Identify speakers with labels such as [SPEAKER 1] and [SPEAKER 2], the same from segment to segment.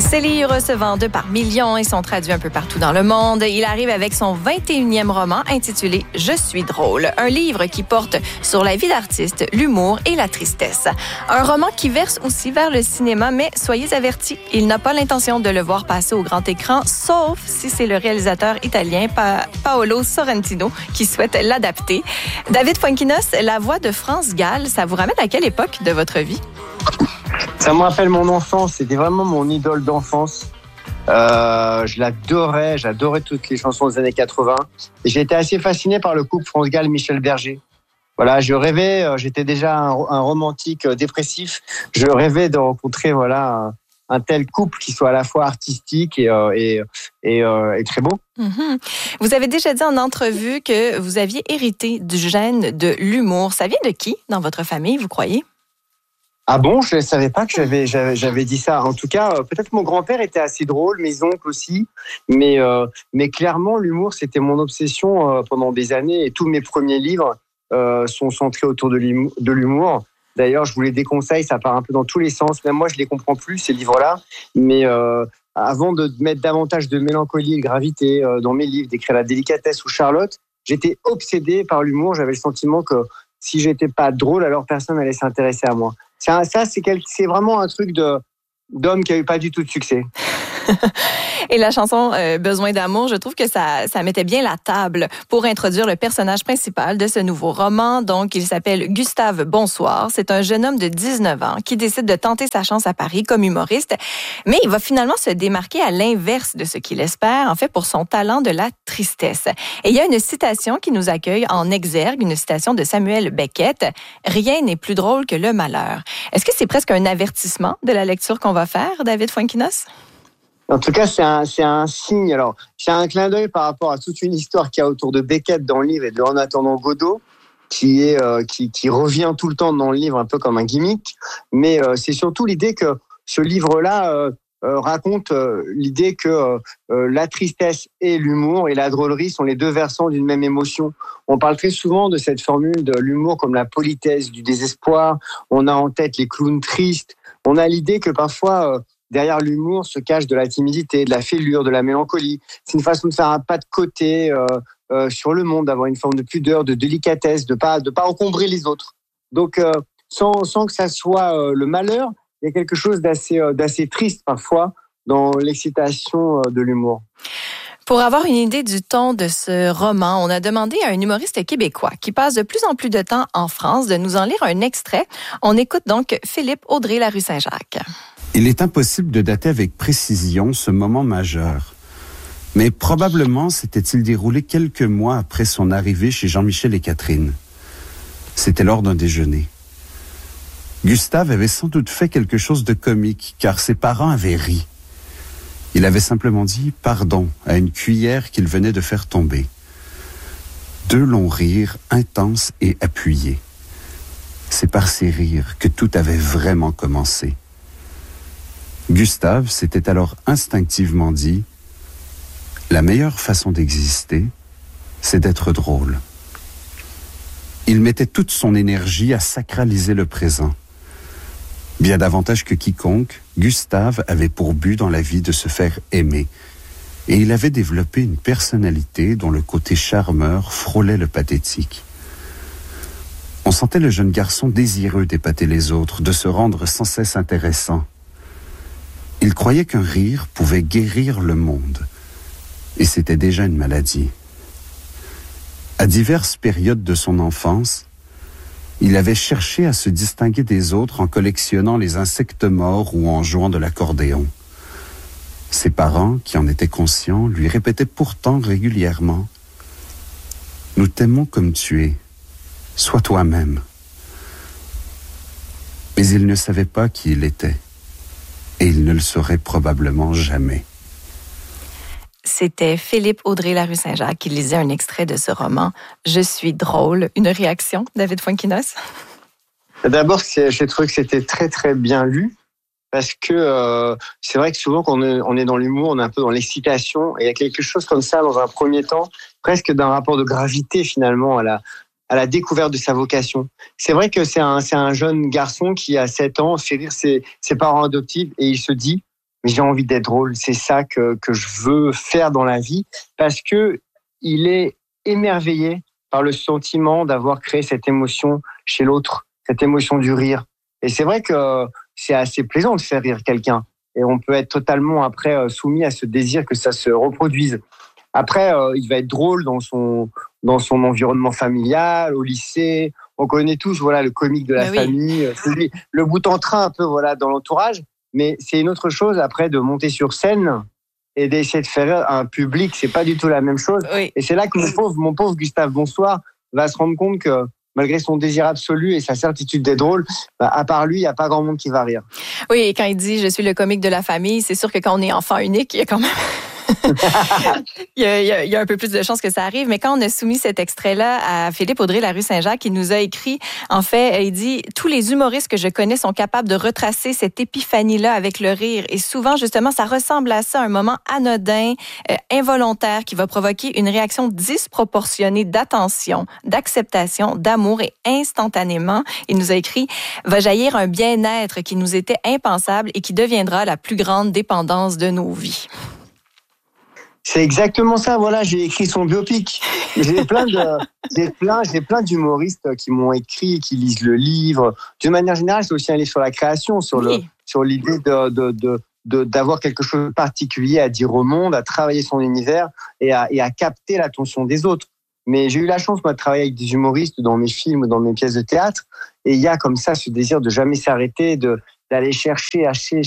[SPEAKER 1] Ses livres se vendent par millions et sont traduits un peu partout dans le monde. Il arrive avec son 21e roman intitulé « Je suis drôle », un livre qui porte sur la vie d'artiste, l'humour et la tristesse. Un roman qui verse aussi vers le cinéma, mais soyez avertis, il n'a pas l'intention de le voir passer au grand écran, sauf si c'est le réalisateur italien Paolo Sorrentino qui souhaite l'adapter. David Fuenquinos, la voix de France Gall, ça vous ramène à quelle époque de votre vie?
[SPEAKER 2] Ça me rappelle mon enfance, c'était vraiment mon idole d'enfance. Je l'adorais, j'adorais toutes les chansons des années 80. Et j'ai été assez fasciné par le couple France Gall-Michel Berger. Voilà, je rêvais, j'étais déjà un romantique dépressif. Je rêvais de rencontrer un tel couple qui soit à la fois artistique et très beau.
[SPEAKER 1] Mm-hmm. Vous avez déjà dit en entrevue que vous aviez hérité du gène de l'humour. Ça vient de qui dans votre famille, vous croyez?
[SPEAKER 2] Ah bon, je ne savais pas que j'avais dit ça. En tout cas, peut-être mon grand-père était assez drôle, mes oncles aussi. Mais clairement, l'humour, c'était mon obsession pendant des années. Et tous mes premiers livres sont centrés autour de l'humour. D'ailleurs, je vous les déconseille, ça part un peu dans tous les sens. Même moi, je ne les comprends plus, ces livres-là. Mais avant de mettre davantage de mélancolie et de gravité dans mes livres, d'écrire La délicatesse ou Charlotte, j'étais obsédé par l'humour. J'avais le sentiment que si je n'étais pas drôle, alors personne n'allait s'intéresser à moi. Ça, c'est vraiment un truc d'homme qui n'a eu pas du tout de succès.
[SPEAKER 1] Et la chanson Besoin d'amour, je trouve que ça mettait bien la table pour introduire le personnage principal de ce nouveau roman. Donc, il s'appelle Gustave Bonsoir. C'est un jeune homme de 19 ans qui décide de tenter sa chance à Paris comme humoriste, mais il va finalement se démarquer à l'inverse de ce qu'il espère, en fait, pour son talent de la tristesse. Et il y a une citation qui nous accueille en exergue, une citation de Samuel Beckett. « Rien n'est plus drôle que le malheur ». Est-ce que c'est presque un avertissement de la lecture qu'on va faire, David Fuenquinos?
[SPEAKER 2] En tout cas, c'est un signe. Alors, c'est un clin d'œil par rapport à toute une histoire qu'il y a autour de Beckett dans le livre et de En attendant Godot, qui revient tout le temps dans le livre un peu comme un gimmick. Mais c'est surtout l'idée que ce livre-là raconte l'idée que la tristesse et l'humour et la drôlerie sont les deux versants d'une même émotion. On parle très souvent de cette formule de l'humour comme la politesse du désespoir. On a en tête les clowns tristes. On a l'idée que parfois derrière l'humour se cache de la timidité, de la fêlure, de la mélancolie. C'est une façon de faire un pas de côté sur le monde, d'avoir une forme de pudeur, de délicatesse, de pas encombrer les autres. Donc, sans que ça soit le malheur, il y a quelque chose d'assez triste parfois dans l'excitation de l'humour.
[SPEAKER 1] Pour avoir une idée du ton de ce roman, on a demandé à un humoriste québécois qui passe de plus en plus de temps en France de nous en lire un extrait. On écoute donc Philippe Audrey, la rue Saint-Jacques.
[SPEAKER 3] Il est impossible de dater avec précision ce moment majeur. Mais probablement s'était-il déroulé quelques mois après son arrivée chez Jean-Michel et Catherine. C'était lors d'un déjeuner. Gustave avait sans doute fait quelque chose de comique, car ses parents avaient ri. Il avait simplement dit « pardon » à une cuillère qu'il venait de faire tomber. Deux longs rires, intenses et appuyés. C'est par ces rires que tout avait vraiment commencé. Gustave s'était alors instinctivement dit « La meilleure façon d'exister, c'est d'être drôle ». Il mettait toute son énergie à sacraliser le présent. Bien davantage que quiconque, Gustave avait pour but dans la vie de se faire aimer. Et il avait développé une personnalité dont le côté charmeur frôlait le pathétique. On sentait le jeune garçon désireux d'épater les autres, de se rendre sans cesse intéressant. Il croyait qu'un rire pouvait guérir le monde. Et c'était déjà une maladie. À diverses périodes de son enfance, il avait cherché à se distinguer des autres en collectionnant les insectes morts ou en jouant de l'accordéon. Ses parents, qui en étaient conscients, lui répétaient pourtant régulièrement « Nous t'aimons comme tu es. Sois toi-même. » Mais il ne savait pas qui il était. Et il ne le saurait probablement jamais.
[SPEAKER 1] C'était Philippe Audrey, la rue Saint-Jacques, qui lisait un extrait de ce roman « Je suis drôle ». Une réaction, David Fuenquinos?
[SPEAKER 2] D'abord, j'ai trouvé que c'était très, très bien lu. Parce que c'est vrai que souvent, quand on est dans l'humour, on est un peu dans l'excitation. Et il y a quelque chose comme ça, dans un premier temps, presque d'un rapport de gravité, finalement, à la découverte de sa vocation. C'est vrai que c'est un jeune garçon qui, à 7 ans, fait rire ses parents adoptifs et il se dit mais j'ai envie d'être drôle. C'est ça que je veux faire dans la vie, parce que il est émerveillé par le sentiment d'avoir créé cette émotion chez l'autre, cette émotion du rire. Et c'est vrai que c'est assez plaisant de faire rire quelqu'un. Et on peut être totalement après soumis à ce désir que ça se reproduise. Après, il va être drôle dans son environnement familial, au lycée. On connaît tous, voilà, le comique de la famille, celui, le bout en train un peu, voilà, dans l'entourage. Mais c'est une autre chose après de monter sur scène et d'essayer de faire rire un public. C'est pas du tout la même chose.
[SPEAKER 1] Oui.
[SPEAKER 2] Et c'est là que mon pauvre Gustave Bonsoir va se rendre compte que malgré son désir absolu et sa certitude d'être drôle, à part lui, il n'y a pas grand monde qui va rire.
[SPEAKER 1] Oui, et quand il dit « je suis le comique de la famille », c'est sûr que quand on est enfant unique, il y a quand même... il y a un peu plus de chances que ça arrive, mais quand on a soumis cet extrait-là à Philippe Audrey, la rue Saint-Jacques, il nous a écrit, en fait, il dit « Tous les humoristes que je connais sont capables de retracer cette épiphanie-là avec le rire. Et souvent, justement, ça ressemble à ça, un moment anodin, involontaire, qui va provoquer une réaction disproportionnée d'attention, d'acceptation, d'amour et instantanément, il nous a écrit, va jaillir un bien-être qui nous était impensable et qui deviendra la plus grande dépendance de nos vies. »
[SPEAKER 2] C'est exactement ça, voilà, j'ai écrit son biopic. J'ai plein d'humoristes qui m'ont écrit, qui lisent le livre. D'une manière générale, c'est aussi un livre sur la création, sur l'idée d'avoir quelque chose de particulier à dire au monde, à travailler son univers et à capter l'attention des autres. Mais j'ai eu la chance, moi, de travailler avec des humoristes dans mes films ou dans mes pièces de théâtre. Et il y a comme ça ce désir de jamais s'arrêter, d'aller chercher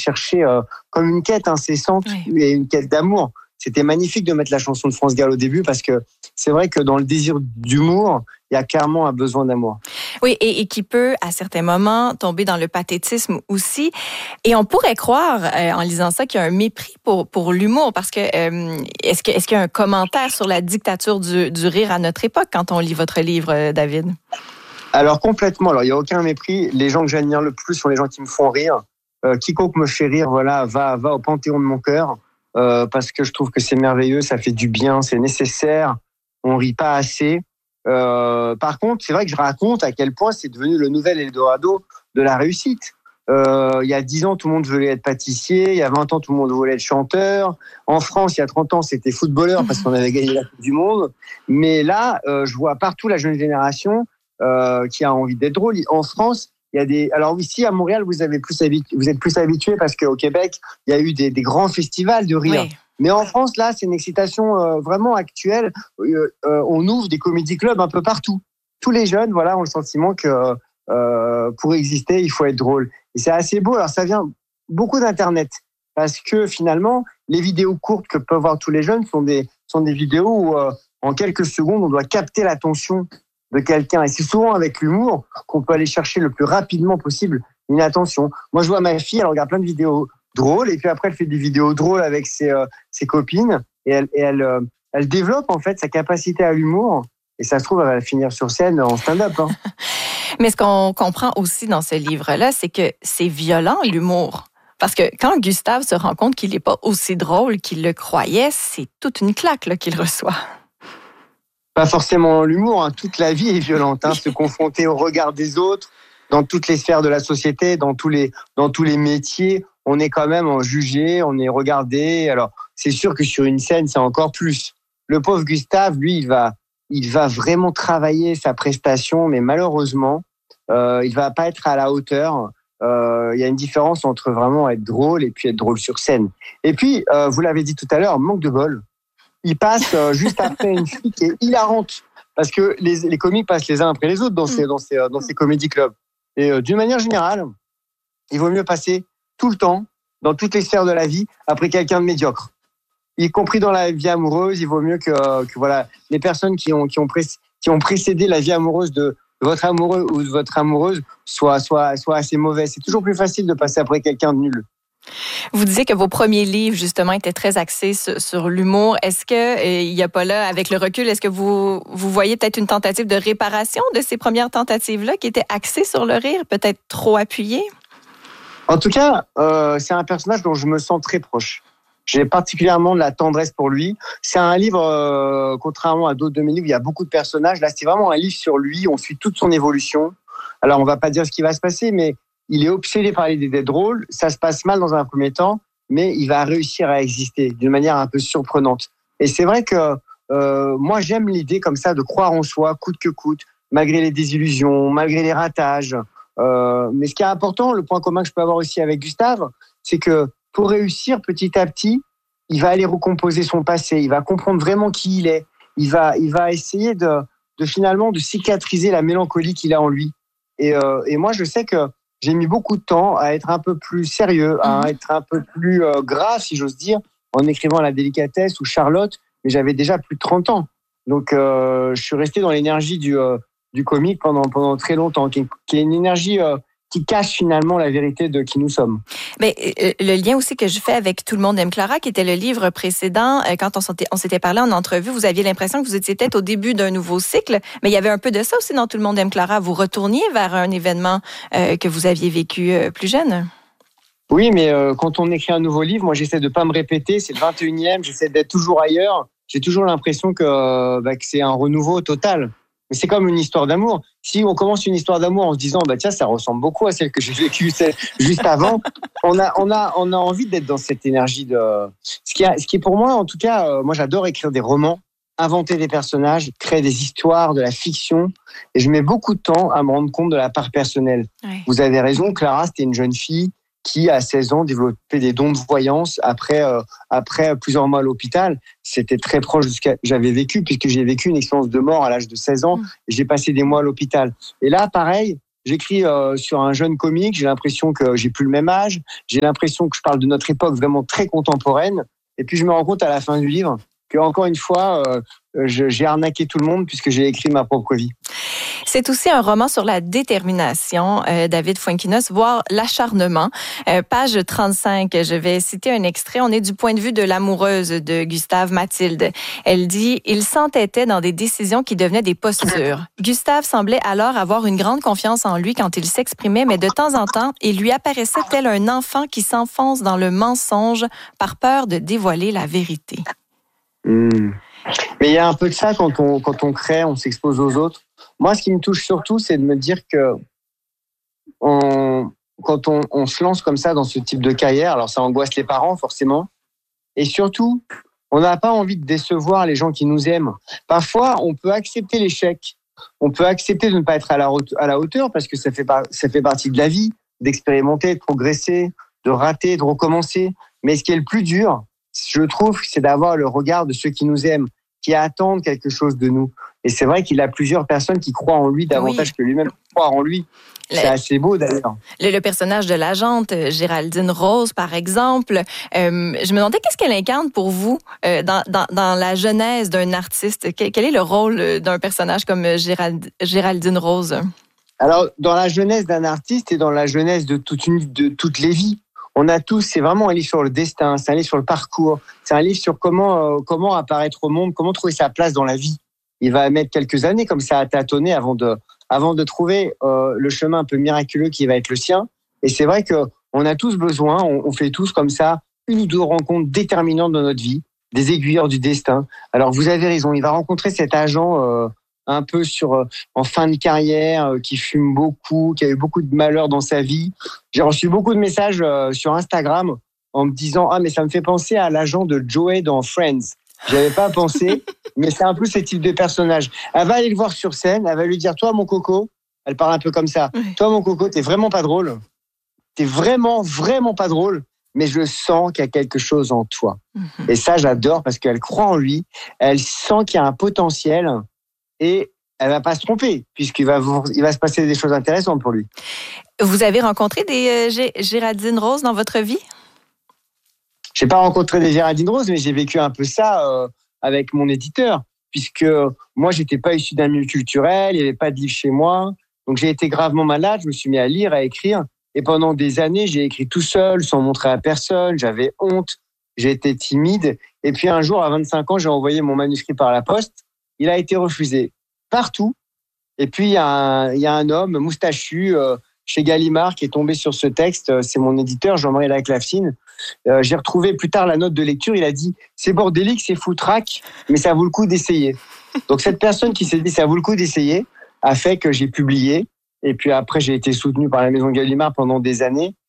[SPEAKER 2] comme une quête incessante et une quête d'amour. C'était magnifique de mettre la chanson de France Gall au début parce que c'est vrai que dans le désir d'humour, il y a clairement un besoin d'amour.
[SPEAKER 1] Oui, et qui peut, à certains moments, tomber dans le pathétisme aussi. Et on pourrait croire, en lisant ça, qu'il y a un mépris pour l'humour parce que est-ce qu'il y a un commentaire sur la dictature du rire à notre époque quand on lit votre livre, David?
[SPEAKER 2] Alors complètement. Alors il n'y a aucun mépris. Les gens que j'admire le plus sont les gens qui me font rire. Quiconque me fait rire, voilà, va au panthéon de mon cœur. Parce que je trouve que c'est merveilleux, ça fait du bien, c'est nécessaire, on rit pas assez. Par contre, c'est vrai que je raconte à quel point c'est devenu le nouvel Eldorado de la réussite. Il y a 10 ans, tout le monde voulait être pâtissier, il y a 20 ans, tout le monde voulait être chanteur. En France, il y a 30 ans, c'était footballeur parce qu'on avait gagné la Coupe du Monde. Mais là, je vois partout la jeune génération qui a envie d'être drôle. En France, il y a alors ici à Montréal, vous êtes plus habitués parce qu'au Québec, il y a eu des grands festivals de rire. Oui. Mais en France, là, c'est une excitation vraiment actuelle. On ouvre des comédie clubs un peu partout. Tous les jeunes, voilà, ont le sentiment que pour exister, il faut être drôle. Et c'est assez beau. Alors, ça vient beaucoup d'Internet parce que finalement, les vidéos courtes que peuvent voir tous les jeunes sont des vidéos où en quelques secondes, on doit capter l'attention de quelqu'un. Et c'est souvent avec l'humour qu'on peut aller chercher le plus rapidement possible une attention. Moi, je vois ma fille, elle regarde plein de vidéos drôles et puis après, elle fait des vidéos drôles avec ses copines et elle développe en fait sa capacité à l'humour. Et ça se trouve, elle va finir sur scène en stand-up. Hein.
[SPEAKER 1] Mais ce qu'on comprend aussi dans ce livre-là, c'est que c'est violent, l'humour. Parce que quand Gustave se rend compte qu'il n'est pas aussi drôle qu'il le croyait, c'est toute une claque là, qu'il reçoit.
[SPEAKER 2] Pas forcément l'humour, hein. Toute la vie est violente. Hein. Se confronter au regard des autres, dans toutes les sphères de la société, dans tous les métiers, on est quand même jugé, on est regardé. Alors, c'est sûr que sur une scène, c'est encore plus. Le pauvre Gustave, lui, il va vraiment travailler sa prestation, mais malheureusement, il va pas être à la hauteur. Il y a une différence entre vraiment être drôle et puis être drôle sur scène. Et puis, vous l'avez dit tout à l'heure, manque de bol. Il passe juste après une fille qui est hilarante. Parce que les comiques passent les uns après les autres dans ces comédie clubs. Et d'une manière générale, il vaut mieux passer tout le temps, dans toutes les sphères de la vie, après quelqu'un de médiocre. Y compris dans la vie amoureuse, il vaut mieux que voilà, les personnes qui ont précédé la vie amoureuse de votre amoureux ou de votre amoureuse soient assez mauvaises. C'est toujours plus facile de passer après quelqu'un de nul.
[SPEAKER 1] Vous disiez que vos premiers livres, justement, étaient très axés sur l'humour. Est-ce qu'il n'y a pas là, avec le recul, est-ce que vous voyez peut-être une tentative de réparation de ces premières tentatives-là qui étaient axées sur le rire, peut-être trop appuyées?
[SPEAKER 2] En tout cas, c'est un personnage dont je me sens très proche. J'ai particulièrement de la tendresse pour lui. C'est un livre, contrairement à d'autres de mes livres, il y a beaucoup de personnages. Là, c'est vraiment un livre sur lui. On suit toute son évolution. Alors, on ne va pas dire ce qui va se passer, mais il est obsédé par l'idée d'être drôle. Ça se passe mal dans un premier temps, mais il va réussir à exister d'une manière un peu surprenante. Et c'est vrai que moi, j'aime l'idée comme ça de croire en soi, coûte que coûte, malgré les désillusions, malgré les ratages. Mais ce qui est important, le point commun que je peux avoir aussi avec Gustave, c'est que pour réussir petit à petit, il va aller recomposer son passé, il va comprendre vraiment qui il est, il va essayer de finalement de cicatriser la mélancolie qu'il a en lui. Et moi, je sais que j'ai mis beaucoup de temps à être un peu plus sérieux, à être un peu plus gras, si j'ose dire, en écrivant La délicatesse ou Charlotte, mais j'avais déjà plus de 30 ans. Donc, je suis resté dans l'énergie du comique pendant très longtemps, qui est une énergie qui cache finalement la vérité de qui nous sommes.
[SPEAKER 1] Mais le lien aussi que je fais avec Tout le monde aime Clara, qui était le livre précédent, quand on s'était parlé en entrevue, vous aviez l'impression que vous étiez peut-être au début d'un nouveau cycle, mais il y avait un peu de ça aussi dans Tout le monde aime Clara. Vous retourniez vers un événement que vous aviez vécu plus jeune.
[SPEAKER 2] Oui, mais quand on écrit un nouveau livre, moi j'essaie de pas me répéter, c'est le 21e, j'essaie d'être toujours ailleurs. J'ai toujours l'impression que c'est un renouveau total. Mais c'est comme une histoire d'amour. Si on commence une histoire d'amour en se disant tiens, ça ressemble beaucoup à celle que j'ai vécue juste avant, on a envie d'être dans cette énergie de ce qui est pour moi, en tout cas, moi j'adore écrire des romans, inventer des personnages, créer des histoires, de la fiction, et je mets beaucoup de temps à me rendre compte de la part personnelle. Ouais. Vous avez raison, Clara, c'était une jeune fille qui, à 16 ans, développait des dons de voyance après plusieurs mois à l'hôpital. C'était très proche de ce que j'avais vécu, puisque j'ai vécu une expérience de mort à l'âge de 16 ans, et j'ai passé des mois à l'hôpital. Et là, pareil, j'écris sur un jeune comique, j'ai l'impression que j'ai plus le même âge, j'ai l'impression que je parle de notre époque vraiment très contemporaine, et puis je me rends compte à la fin du livre que, encore une fois, j'ai arnaqué tout le monde puisque j'ai écrit ma propre vie.
[SPEAKER 1] C'est aussi un roman sur la détermination, David Fuenquinos, voire l'acharnement. Page 35, je vais citer un extrait. On est du point de vue de l'amoureuse de Gustave, Mathilde. Elle dit « Il s'entêtait dans des décisions qui devenaient des postures. Gustave semblait alors avoir une grande confiance en lui quand il s'exprimait, mais de temps en temps, il lui apparaissait tel un enfant qui s'enfonce dans le mensonge par peur de dévoiler la vérité. »
[SPEAKER 2] Mais il y a un peu de ça quand on crée, on s'expose aux autres. Moi, ce qui me touche surtout, c'est de me dire que quand on se lance comme ça dans ce type de carrière, alors ça angoisse les parents forcément, et surtout, on n'a pas envie de décevoir les gens qui nous aiment. Parfois, on peut accepter l'échec, on peut accepter de ne pas être à la hauteur parce que ça fait partie de la vie, d'expérimenter, de progresser, de rater, de recommencer. Mais ce qui est le plus dur, je trouve, c'est d'avoir le regard de ceux qui nous aiment, qui attendent quelque chose de nous. Et c'est vrai qu'il a plusieurs personnes qui croient en lui davantage que lui-même croit en lui. C'est assez beau d'ailleurs.
[SPEAKER 1] Le personnage de l'agente, Géraldine Rose, par exemple, je me demandais qu'est-ce qu'elle incarne pour vous dans la genèse d'un artiste. Quel est le rôle d'un personnage comme Géraldine Rose?
[SPEAKER 2] Alors, dans la genèse d'un artiste et dans la genèse de toutes les vies, on a tous, c'est vraiment un livre sur le destin, c'est un livre sur le parcours, c'est un livre sur comment apparaître au monde, comment trouver sa place dans la vie. Il va mettre quelques années comme ça à tâtonner avant de trouver le chemin un peu miraculeux qui va être le sien. Et c'est vrai que on a tous besoin, on fait tous comme ça une ou deux rencontres déterminantes dans notre vie, des aiguilleurs du destin. Alors vous avez raison, il va rencontrer cet agent un peu en fin de carrière, qui fume beaucoup, qui a eu beaucoup de malheur dans sa vie. J'ai reçu beaucoup de messages sur Instagram en me disant « Ah, mais ça me fait penser à l'agent de Joey dans Friends ». J'y avais pas pensé, mais c'est un peu ce type de personnage. Elle va aller le voir sur scène, elle va lui dire « Toi, mon coco », elle parle un peu comme ça, « Toi, mon coco, t'es vraiment pas drôle. T'es vraiment, vraiment pas drôle, mais je sens qu'il y a quelque chose en toi. » Et ça, j'adore parce qu'elle croit en lui, elle sent qu'il y a un potentiel. Et elle va pas se tromper, puisqu'il va se passer des choses intéressantes pour lui.
[SPEAKER 1] Vous avez rencontré des Géraldine Rose dans votre vie?
[SPEAKER 2] J'ai pas rencontré des Géraldine Rose, mais j'ai vécu un peu ça avec mon éditeur, puisque moi, j'étais pas issu d'un milieu culturel, il y avait pas de livre chez moi. Donc, j'ai été gravement malade, je me suis mis à lire, à écrire. Et pendant des années, j'ai écrit tout seul, sans montrer à personne. J'avais honte, j'ai été timide. Et puis, un jour, à 25 ans, j'ai envoyé mon manuscrit par la poste. Il a été refusé partout. Et puis, il y a un homme moustachu chez Gallimard qui est tombé sur ce texte. C'est mon éditeur, Jean-Marie Laclavecine. J'ai retrouvé plus tard la note de lecture. Il a dit « C'est bordélique, c'est foutraque, mais ça vaut le coup d'essayer. » Donc, cette personne qui s'est dit « Ça vaut le coup d'essayer » a fait que j'ai publié. Et puis après, j'ai été soutenu par la Maison Gallimard pendant des années.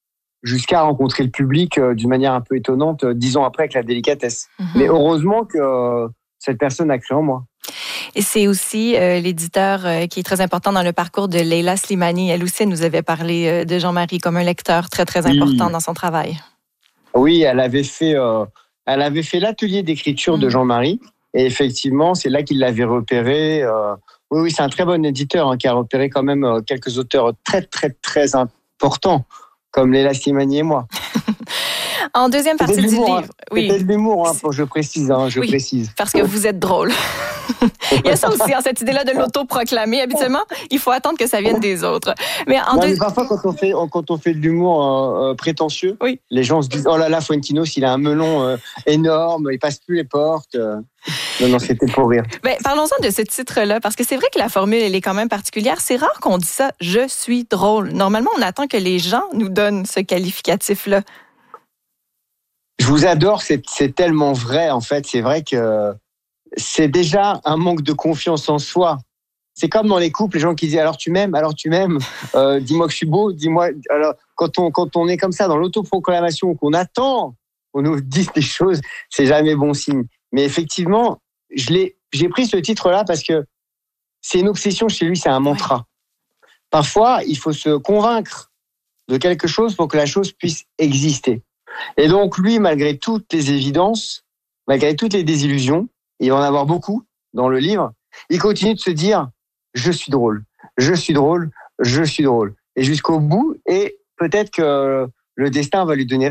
[SPEAKER 2] jusqu'à rencontrer le public d'une manière un peu étonnante 10 ans après avec La Délicatesse. Mais heureusement que cette personne a cru en moi.
[SPEAKER 1] Et c'est aussi l'éditeur qui est très important dans le parcours de Leila Slimani. Elle aussi nous avait parlé de Jean-Marie comme un lecteur très, très important dans son travail.
[SPEAKER 2] Oui, elle avait fait l'atelier d'écriture de Jean-Marie. Et effectivement, c'est là qu'il l'avait repéré. Oui, c'est un très bon éditeur qui a repéré quand même quelques auteurs très, très, très importants, comme Leila Slimani et moi.
[SPEAKER 1] En deuxième partie du livre.
[SPEAKER 2] Oui. C'était de l'humour, je précise. Précise.
[SPEAKER 1] Parce que vous êtes drôle. Il y a ça aussi, cette idée-là de l'autoproclamer. Habituellement, il faut attendre que ça vienne des autres. Mais
[SPEAKER 2] parfois, quand on fait de l'humour prétentieux, les gens se disent « Oh là là, Fuentinos, il a un melon énorme, il passe plus les portes. » Non, c'était pour rire.
[SPEAKER 1] Parlons-en de ce titre-là, parce que c'est vrai que la formule, elle est quand même particulière. C'est rare qu'on dise ça « Je suis drôle ». Normalement, on attend que les gens nous donnent ce qualificatif-là.
[SPEAKER 2] Je vous adore, c'est tellement vrai, en fait. C'est vrai que c'est déjà un manque de confiance en soi. C'est comme dans les couples, les gens qui disent « Alors tu m'aimes, dis-moi que je suis beau, dis-moi... » Alors, quand on est comme ça dans l'autoproclamation, qu'on attend, on nous dise des choses, c'est jamais bon signe. Mais effectivement, j'ai pris ce titre-là parce que c'est une obsession chez lui, c'est un mantra. Parfois, il faut se convaincre de quelque chose pour que la chose puisse exister. Et donc, lui, malgré toutes les évidences, malgré toutes les désillusions, il va en avoir beaucoup dans le livre, il continue de se dire « Je suis drôle, je suis drôle, je suis drôle ». Et jusqu'au bout, et peut-être que le destin va lui donner